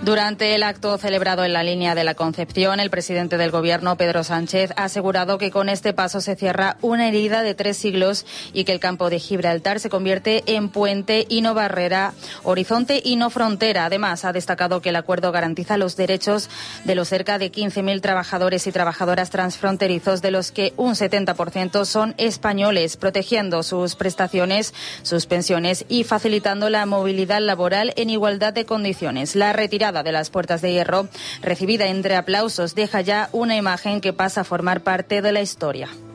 Durante el acto celebrado en la línea de la Concepción, el presidente del Gobierno, Pedro Sánchez, ha asegurado que con este paso se cierra una herida de 3 siglos y que el campo de Gibraltar se convierte en puente y no barrera, horizonte y no frontera. Además, ha destacado que el acuerdo garantiza los derechos de los cerca de 15.000 trabajadores y trabajadoras transfronterizos, de los que un 70% son españoles, protegiendo sus prestaciones, sus pensiones y facilitando la movilidad laboral en igualdad de condiciones. La retirada de las puertas de hierro, recibida entre aplausos, deja ya una imagen que pasa a formar parte de la historia.